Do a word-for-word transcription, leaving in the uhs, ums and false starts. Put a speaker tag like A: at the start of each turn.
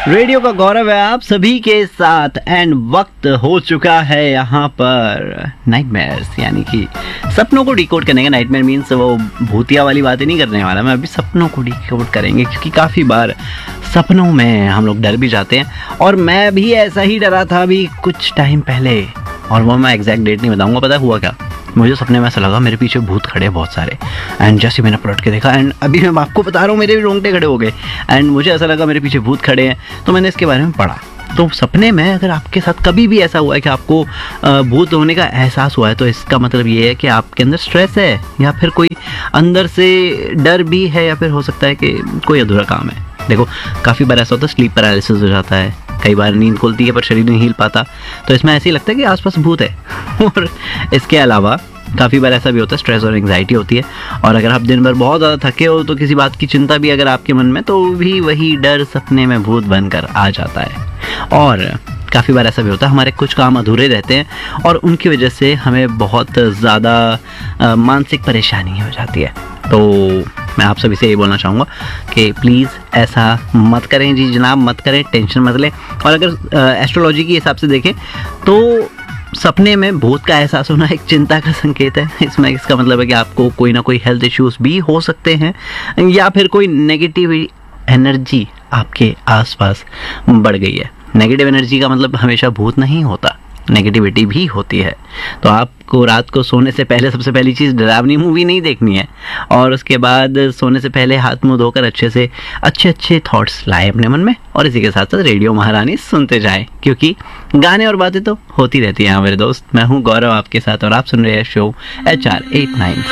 A: Radio का गौरव है आप सभी के साथ एंड वक्त हो चुका है यहाँ पर नाइटमेयर्स यानी कि सपनों को डिकोड करने का। नाइटमेयर मीन्स वो भूतिया वाली बातें नहीं करने वाला मैं, अभी सपनों को डिकोड करेंगे क्योंकि काफ़ी बार सपनों में हम लोग डर भी जाते हैं और मैं भी ऐसा ही डरा था अभी कुछ टाइम पहले, और वो मैं एग्जैक्ट डेट नहीं बताऊँगा। पता हुआ क्या, मुझे सपने में ऐसा लगा मेरे पीछे भूत खड़े बहुत सारे, एंड जैसे मैंने पलट के देखा एंड अभी मैं आपको बता रहा हूँ मेरे भी रोंगटे खड़े हो गए एंड मुझे ऐसा लगा मेरे पीछे भूत खड़े हैं। तो मैंने इसके बारे में पढ़ा। तो सपने में अगर आपके साथ कभी भी ऐसा हुआ है कि आपको भूत होने का एहसास हुआ है तो इसका मतलब ये है कि आपके अंदर स्ट्रेस है या फिर कोई अंदर से डर भी है या फिर हो सकता है कि कोई अधूरा काम है। देखो काफ़ी बार ऐसा होता है स्लीप पैरालिसिस हो जाता है, कई बार नींद खुलती है पर शरीर नहीं हिल पाता, तो इसमें ऐसे ही लगता है कि आसपास भूत है। और इसके अलावा काफ़ी बार ऐसा भी होता है स्ट्रेस और एंग्जाइटी होती है, और अगर आप दिन भर बहुत ज़्यादा थके हो तो किसी बात की चिंता भी अगर आपके मन में, तो भी वही डर सपने में भूत बनकर आ जाता है। और काफ़ी बार ऐसा भी होता है हमारे कुछ काम अधूरे रहते हैं और उनकी वजह से हमें बहुत ज़्यादा मानसिक परेशानी हो जाती है। तो मैं आप सभी से ये बोलना चाहूँगा कि प्लीज़ ऐसा मत करें जी जनाब, मत करें, टेंशन मत लें। और अगर एस्ट्रोलॉजी के हिसाब से देखें तो सपने में भूत का एहसास होना एक चिंता का संकेत है। इसमें इसका मतलब है कि आपको कोई ना कोई हेल्थ इश्यूज भी हो सकते हैं या फिर कोई नेगेटिव एनर्जी आपके आसपास बढ़ गई है। नेगेटिव एनर्जी का मतलब हमेशा भूत नहीं होता, नेगेटिविटी भी होती है। तो आपको रात को सोने से पहले सबसे पहली चीज़ डरावनी मूवी नहीं देखनी है, और उसके बाद सोने से पहले हाथ मुंह धोकर अच्छे से अच्छे अच्छे थॉट्स लाए अपने मन में, और इसी के साथ साथ रेडियो महारानी सुनते जाएं क्योंकि गाने और बातें तो होती रहती हैं। मेरे दोस्त, मैं हूँ गौरव आपके साथ और आप सुन रहे हैं show H R eight nine.